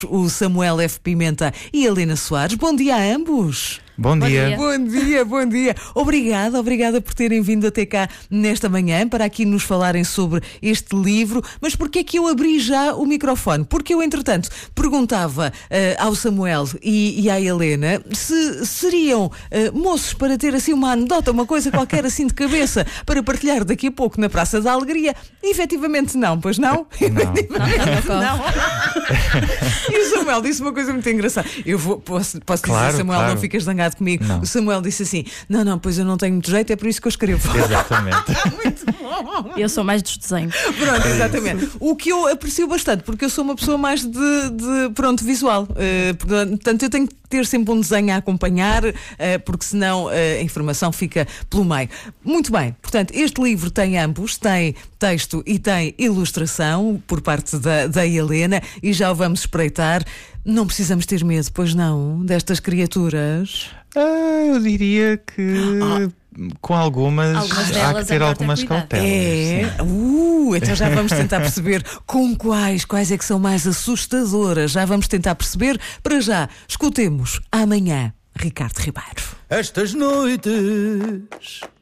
O Samuel F. Pimenta e a Helena Soares. Bom dia a ambos. Bom dia. Bom dia. Obrigada por terem vindo até cá nesta manhã para aqui nos falarem sobre este livro. Mas porquê é que eu abri já o microfone? Porque eu, entretanto, perguntava ao Samuel e à Helena se seriam moços para ter assim uma anedota, uma coisa qualquer assim de cabeça para partilhar daqui a pouco na Praça da Alegria. E, efetivamente não, pois não? Não. E o Samuel disse uma coisa muito engraçada. Posso dizer, Samuel, claro. Não ficas zangado comigo. Não. O Samuel disse assim: não, pois eu não tenho muito jeito, é por isso que eu escrevo. Exatamente. Muito bom. Eu sou mais dos desenhos. Pronto, exatamente. O que eu aprecio bastante, porque eu sou uma pessoa mais de visual. Portanto, eu tenho que ter sempre um desenho a acompanhar, porque senão a informação fica pelo meio. Muito bem, portanto, este livro tem ambos, tem texto e tem ilustração por parte da Helena, e já o vamos espreitar. Não precisamos ter medo, pois não, destas criaturas? Eu diria que com algumas há delas que ter é melhor algumas ter cuidado. cautelas. Então já vamos tentar perceber com quais é que são mais assustadoras. Já vamos tentar perceber. Para já, escutemos amanhã Ricardo Ribeiro. Estas noites